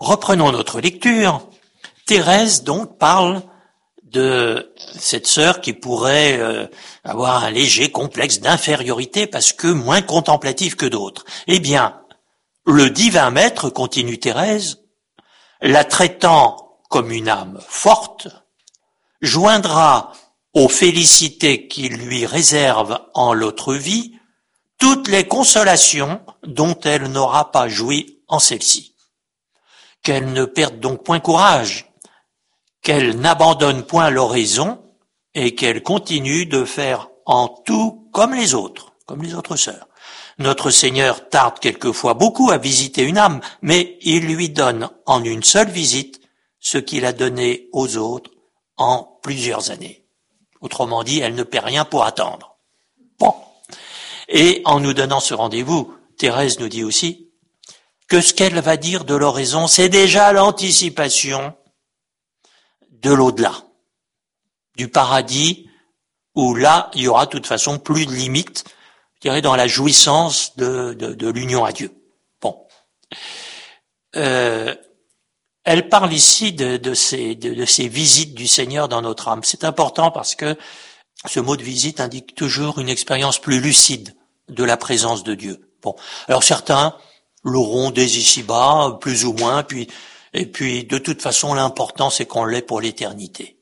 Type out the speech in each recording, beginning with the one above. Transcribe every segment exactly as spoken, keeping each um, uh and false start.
reprenons notre lecture. Thérèse donc parle de cette sœur qui pourrait euh, avoir un léger complexe d'infériorité parce que moins contemplative que d'autres. Eh bien, le divin maître, continue Thérèse, la traitant comme une âme forte, joindra aux félicités qu'il lui réserve en l'autre vie toutes les consolations dont elle n'aura pas joui en celle-ci. Qu'elle ne perde donc point courage, qu'elle n'abandonne point l'oraison et qu'elle continue de faire en tout comme les autres, comme les autres sœurs. Notre Seigneur tarde quelquefois beaucoup à visiter une âme, mais il lui donne en une seule visite ce qu'il a donné aux autres en plusieurs années. Autrement dit, elle ne perd rien pour attendre. Bon. Et en nous donnant ce rendez-vous, Thérèse nous dit aussi que ce qu'elle va dire de l'oraison, c'est déjà l'anticipation de l'au-delà, du paradis, où là, il y aura de toute façon plus de limites, je dirais, dans la jouissance de, de, de l'union à Dieu. Bon. Euh, elle parle ici de, de, ces, de, de ces visites du Seigneur dans notre âme. C'est important parce que ce mot de visite indique toujours une expérience plus lucide de la présence de Dieu. Bon. Alors certains l'auront dès ici-bas, plus ou moins, puis et puis, de toute façon, l'important, c'est qu'on l'ait pour l'éternité.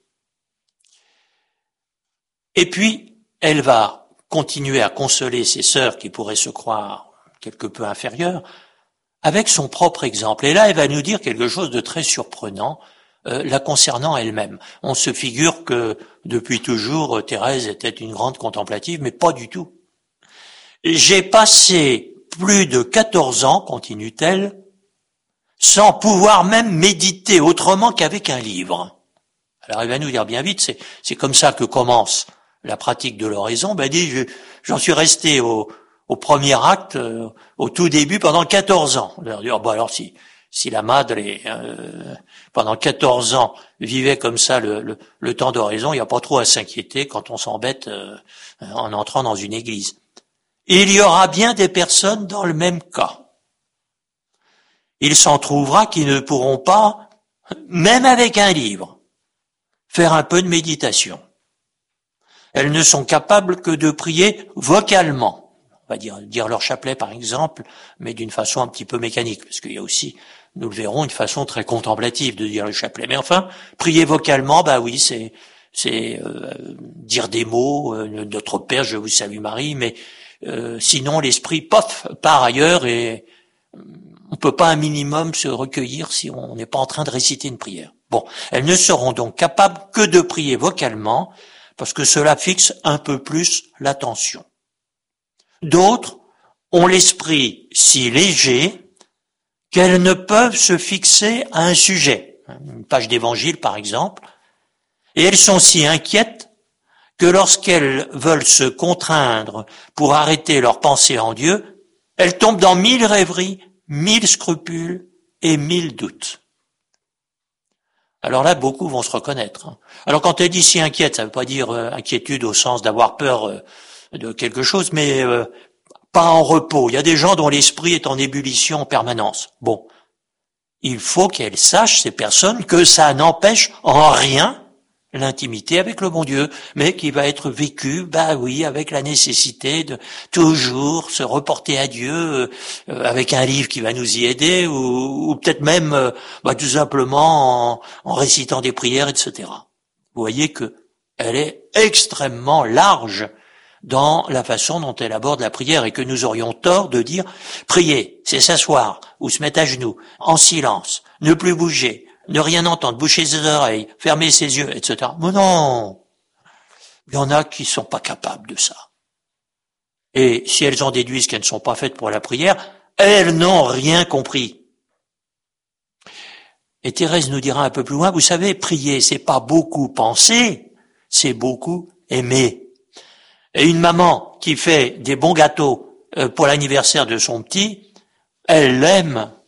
Et puis, elle va continuer à consoler ses sœurs qui pourraient se croire quelque peu inférieures avec son propre exemple. Et là, elle va nous dire quelque chose de très surprenant euh, la concernant elle-même. On se figure que, depuis toujours, Thérèse était une grande contemplative, mais pas du tout. J'ai passé plus de quatorze ans, continue-t-elle, sans pouvoir même méditer autrement qu'avec un livre. Alors il va nous dire bien vite, c'est, c'est comme ça que commence la pratique de l'oraison. Ben dit, je, j'en suis resté au, au premier acte, euh, au tout début, pendant quatorze ans. Alors, dire, bon, alors si, si la Madre, euh, pendant quatorze ans, vivait comme ça le, le, le temps d'oraison, il n'y a pas trop à s'inquiéter quand on s'embête euh, en entrant dans une église. Il y aura bien des personnes dans le même cas. Il s'en trouvera qui ne pourront pas, même avec un livre, faire un peu de méditation. Elles ne sont capables que de prier vocalement. On va dire, dire leur chapelet par exemple, mais d'une façon un petit peu mécanique, parce qu'il y a aussi, nous le verrons, une façon très contemplative de dire le chapelet. Mais enfin, prier vocalement, bah oui, c'est c'est euh, dire des mots, euh, notre Père, je vous salue Marie, mais euh, sinon l'esprit pof part ailleurs et on peut pas un minimum se recueillir si on n'est pas en train de réciter une prière. Bon, elles ne seront donc capables que de prier vocalement, parce que cela fixe un peu plus l'attention. D'autres ont l'esprit si léger qu'elles ne peuvent se fixer à un sujet, une page d'évangile par exemple, et elles sont si inquiètes que lorsqu'elles veulent se contraindre pour arrêter leur pensée en Dieu, elles tombent dans mille rêveries, mille scrupules et mille doutes. Alors là, beaucoup vont se reconnaître. Alors quand elle dit si inquiète, ça ne veut pas dire euh, inquiétude au sens d'avoir peur euh, de quelque chose, mais euh, pas en repos. Il y a des gens dont l'esprit est en ébullition en permanence. Bon, il faut qu'elles sachent, ces personnes, que ça n'empêche en rien l'intimité avec le bon Dieu, mais qui va être vécue, bah oui, avec la nécessité de toujours se reporter à Dieu, euh, avec un livre qui va nous y aider, ou, ou peut-être même, euh, bah, tout simplement en, en récitant des prières, et cetera. Vous voyez que elle est extrêmement large dans la façon dont elle aborde la prière, et que nous aurions tort de dire prier, c'est s'asseoir ou se mettre à genoux, en silence, ne plus bouger, ne rien entendre, boucher ses oreilles, fermer ses yeux, et cetera. Mais non, il y en a qui sont pas capables de ça. Et si elles en déduisent qu'elles ne sont pas faites pour la prière, elles n'ont rien compris. Et Thérèse nous dira un peu plus loin, vous savez, prier, c'est pas beaucoup penser, c'est beaucoup aimer. Et une maman qui fait des bons gâteaux pour l'anniversaire de son petit, elle l'aime